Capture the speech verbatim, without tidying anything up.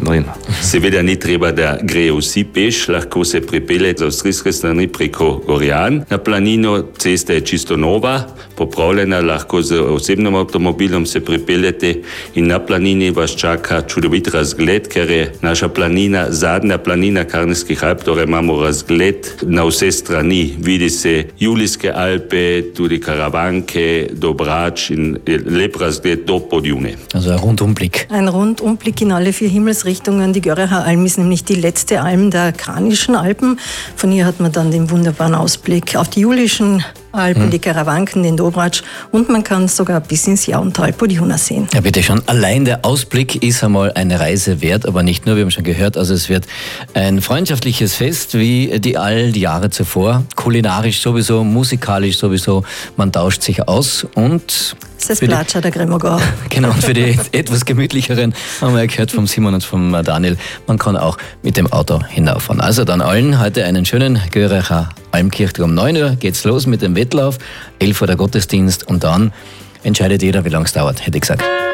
Marino. Se vede ni treba da gre vsi peš, lahko se pripelje z avstrijske strani preko Gorjan. Na planino cesta je čisto nova, popravljena, lahko z osebnim avtomobilom se pripeljete in na planini vas čaka čudovit razgled, ker je naša planina zadnja planina Karnijskih Alp, torej imamo razgled na vse strani. Vidi se Julijske Alpe, tudi Karawanke, do Brač in lep razgled do Podjune. Also ein Rundumblick. Ein Rundumblick in alle vier Himmelsrichtungen. Die Görracher Alm ist nämlich die letzte Alm der Karnischen Alpen. Von hier hat man dann den wunderbaren Ausblick auf die Julischen Alpen, hm. die Karawanken, den Dobratsch und man kann sogar bis ins Jauntal Podjuna sehen. Ja, bitte schon. Allein der Ausblick ist einmal eine Reise wert, aber nicht nur, wir haben schon gehört, also es wird ein freundschaftliches Fest wie die all die Jahre zuvor. Kulinarisch sowieso, musikalisch sowieso, man tauscht sich aus und... Das Platscher der Gremogau. Genau, und für die etwas gemütlicheren haben wir ja gehört vom Simon und vom Daniel, man kann auch mit dem Auto hinauffahren. Also dann allen heute einen schönen Görracher Almkirchtag. Um neun Uhr geht's los mit dem Wettlauf, elf Uhr der Gottesdienst und dann entscheidet jeder, wie lange es dauert, hätte ich gesagt.